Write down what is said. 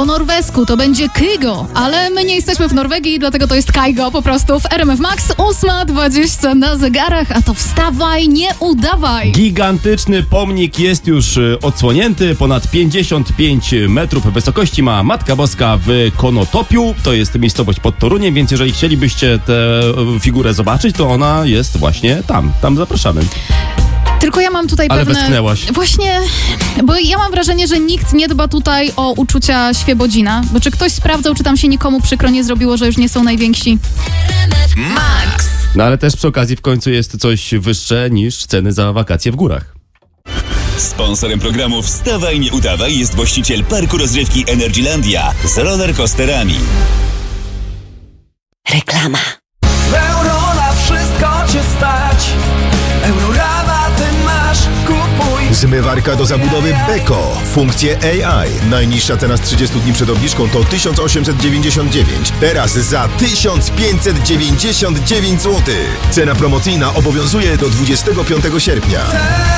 po norwesku to będzie Kygo, ale my nie jesteśmy w Norwegii, dlatego to jest Kaigo po prostu w RMF Max. 8:20 na zegarach, a to wstawaj, nie udawaj. Gigantyczny pomnik jest już odsłonięty, ponad 55 metrów wysokości ma Matka Boska w Konotopiu, to jest miejscowość pod Toruniem, więc jeżeli chcielibyście tę figurę zobaczyć, to ona jest właśnie tam zapraszamy. Tylko ja mam tutaj Ale pewne... westchnęłaś. Właśnie, bo ja mam wrażenie, że nikt nie dba tutaj o uczucia Świebodzina, bo czy ktoś sprawdzał, czy tam się nikomu przykro nie zrobiło, że już nie są najwięksi? Max. No ale też przy okazji w końcu jest coś wyższe niż ceny za wakacje w górach. Sponsorem programu Wstawaj, nie udawaj jest właściciel parku rozrywki Energylandia z rollercoasterami. Reklama. W euro na wszystko cię stać. Eurorabaty masz, kupuj. Zmywarka do zabudowy Beko. Funkcje AI. Najniższa cena z 30 dni przed obniżką to 1899. Teraz za 1599 zł. Cena promocyjna obowiązuje do 25 sierpnia.